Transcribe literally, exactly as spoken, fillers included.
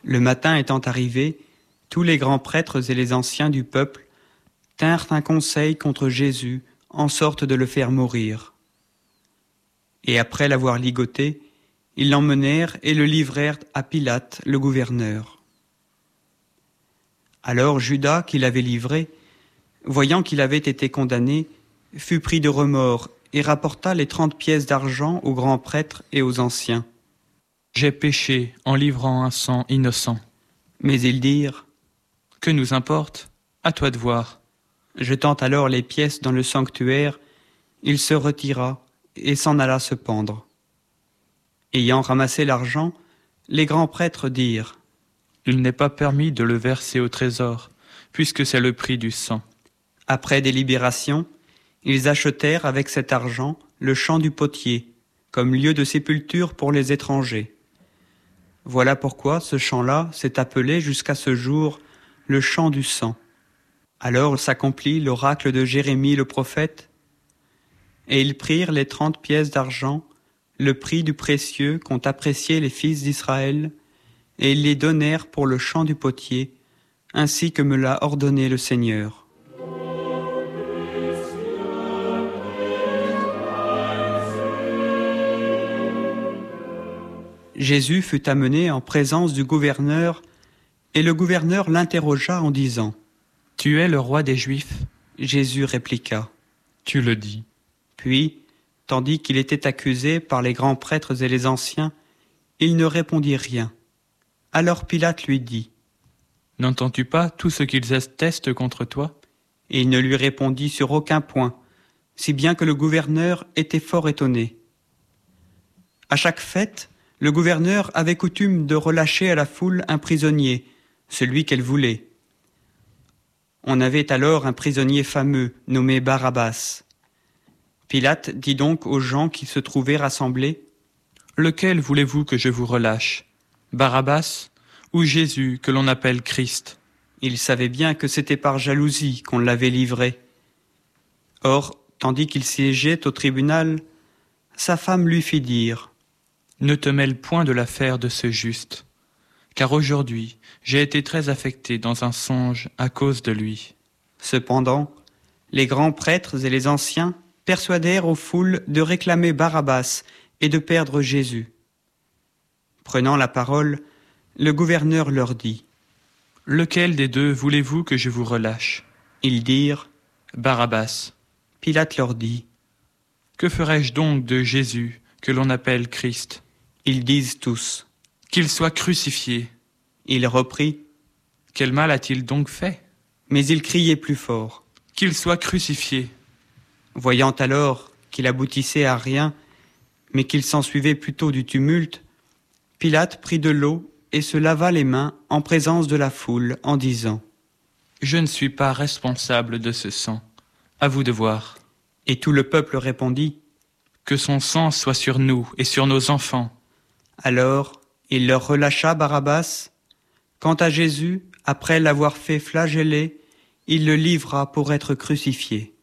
Le matin étant arrivé, tous les grands prêtres et les anciens du peuple tinrent un conseil contre Jésus, en sorte de le faire mourir. Et après l'avoir ligoté, ils l'emmenèrent et le livrèrent à Pilate, le gouverneur. Alors Judas, qui l'avait livré, voyant qu'il avait été condamné, fut pris de remords et rapporta les trente pièces d'argent aux grands prêtres et aux anciens. « J'ai péché en livrant un sang innocent. » Mais ils dirent : « Que nous importe ? À toi de voir. » Jetant alors les pièces dans le sanctuaire, il se retira et s'en alla se pendre. Ayant ramassé l'argent, les grands prêtres dirent : « Il n'est pas permis de le verser au trésor, puisque c'est le prix du sang. » Après délibération, ils achetèrent avec cet argent le champ du potier, comme lieu de sépulture pour les étrangers. Voilà pourquoi ce champ-là s'est appelé jusqu'à ce jour le champ du sang. Alors s'accomplit l'oracle de Jérémie le prophète, et ils prirent les trente pièces d'argent, le prix du précieux qu'ont apprécié les fils d'Israël, et ils les donnèrent pour le champ du potier, ainsi que me l'a ordonné le Seigneur. Jésus fut amené en présence du gouverneur, et le gouverneur l'interrogea en disant : « Tu es le roi des Juifs ? » Jésus répliqua : « Tu le dis. » Puis, tandis qu'il était accusé par les grands prêtres et les anciens, il ne répondit rien. Alors Pilate lui dit : « N'entends-tu pas tout ce qu'ils attestent contre toi ? » Et il ne lui répondit sur aucun point, si bien que le gouverneur était fort étonné. À chaque fête, le gouverneur avait coutume de relâcher à la foule un prisonnier, celui qu'elle voulait. On avait alors un prisonnier fameux, nommé Barabbas. Pilate dit donc aux gens qui se trouvaient rassemblés : « Lequel voulez-vous que je vous relâche ? Barabbas ou Jésus que l'on appelle Christ ?» Il savait bien que c'était par jalousie qu'on l'avait livré. Or, tandis qu'il siégeait au tribunal, sa femme lui fit dire : « Ne te mêle point de l'affaire de ce juste, car aujourd'hui j'ai été très affecté dans un songe à cause de lui. » Cependant, les grands prêtres et les anciens persuadèrent aux foules de réclamer Barabbas et de perdre Jésus. Prenant la parole, le gouverneur leur dit : « Lequel des deux voulez-vous que je vous relâche ? » Ils dirent : « Barabbas. » Pilate leur dit : « Que ferai-je donc de Jésus que l'on appelle Christ ? » Ils disent tous : « Qu'il soit crucifié. » Il reprit : « Quel mal a-t-il donc fait ? » Mais il criait plus fort : « Qu'il soit crucifié. » Voyant alors qu'il aboutissait à rien, mais qu'il s'ensuivait plutôt du tumulte, Pilate prit de l'eau et se lava les mains en présence de la foule en disant : « Je ne suis pas responsable de ce sang. À vous de voir. » Et tout le peuple répondit : « Que son sang soit sur nous et sur nos enfants. » Alors il leur relâcha Barabbas. Quant à Jésus, après l'avoir fait flageller, il le livra pour être crucifié.